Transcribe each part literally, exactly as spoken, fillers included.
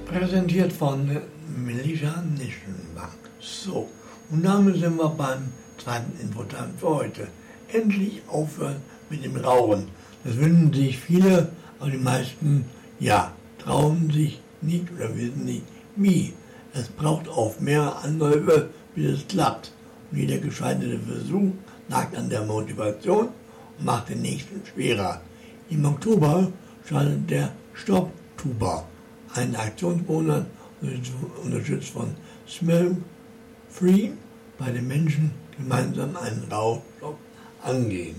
Präsentiert von Melissa Nischenbach. So, und damit sind wir beim zweiten Infoteil für heute. Endlich aufhören mit dem Rauchen. Das wünschen sich viele, aber die meisten, ja, trauen sich nicht oder wissen nicht wie. Es braucht auch mehrere Anläufe, bis es klappt. Und jeder gescheiterte Versuch nagt an der Motivation und macht den nächsten schwerer. Im Oktober startet der Stopp-Tuber, ein Aktionsmonat unterstützt von Smell Free, bei den Menschen gemeinsam einen Rauchstopp angehen.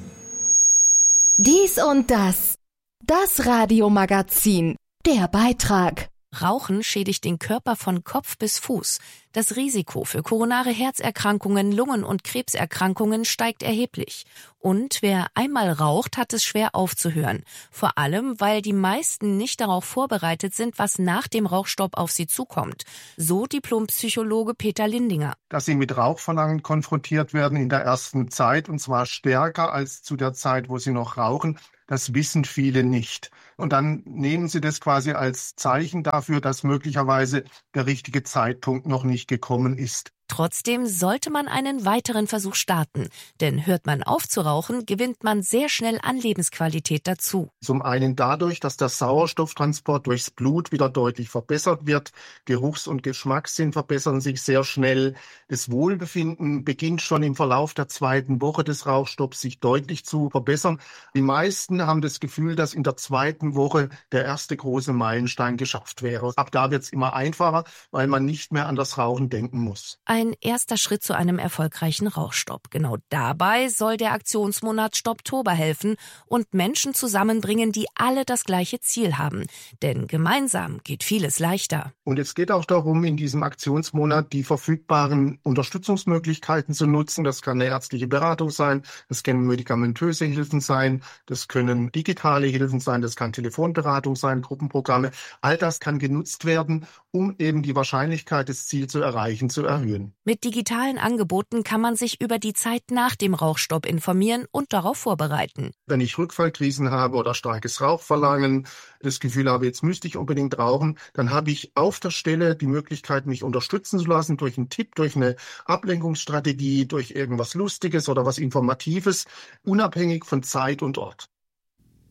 Dies und das. Das Radiomagazin. Der Beitrag. Rauchen schädigt den Körper von Kopf bis Fuß. Das Risiko für koronare Herzerkrankungen, Lungen- und Krebserkrankungen steigt erheblich. Und wer einmal raucht, hat es schwer aufzuhören. Vor allem, weil die meisten nicht darauf vorbereitet sind, was nach dem Rauchstopp auf sie zukommt. So Diplompsychologe Peter Lindinger. Dass sie mit Rauchverlangen konfrontiert werden in der ersten Zeit, und zwar stärker als zu der Zeit, wo sie noch rauchen, das wissen viele nicht. Und dann nehmen sie das quasi als Zeichen dafür, dass möglicherweise der richtige Zeitpunkt noch nicht gekommen ist. Trotzdem sollte man einen weiteren Versuch starten, denn hört man auf zu rauchen, gewinnt man sehr schnell an Lebensqualität dazu. Zum einen dadurch, dass der Sauerstofftransport durchs Blut wieder deutlich verbessert wird. Geruchs- und Geschmackssinn verbessern sich sehr schnell. Das Wohlbefinden beginnt schon im Verlauf der zweiten Woche des Rauchstopps sich deutlich zu verbessern. Die meisten haben das Gefühl, dass in der zweiten Woche der erste große Meilenstein geschafft wäre. Ab da wird es immer einfacher, weil man nicht mehr an das Rauchen denken muss. Ein erster Schritt zu einem erfolgreichen Rauchstopp. Genau dabei soll der Aktionsmonat Stopptober helfen und Menschen zusammenbringen, die alle das gleiche Ziel haben. Denn gemeinsam geht vieles leichter. Und es geht auch darum, in diesem Aktionsmonat die verfügbaren Unterstützungsmöglichkeiten zu nutzen. Das kann eine ärztliche Beratung sein, das können medikamentöse Hilfen sein, das können digitale Hilfen sein, das kann Telefonberatung sein, Gruppenprogramme. All das kann genutzt werden, um eben die Wahrscheinlichkeit, das Ziel zu erreichen, zu erhöhen. Mit digitalen Angeboten kann man sich über die Zeit nach dem Rauchstopp informieren und darauf vorbereiten. Wenn ich Rückfallkrisen habe oder starkes Rauchverlangen, das Gefühl habe, jetzt müsste ich unbedingt rauchen, dann habe ich auf der Stelle die Möglichkeit, mich unterstützen zu lassen durch einen Tipp, durch eine Ablenkungsstrategie, durch irgendwas Lustiges oder was Informatives, unabhängig von Zeit und Ort.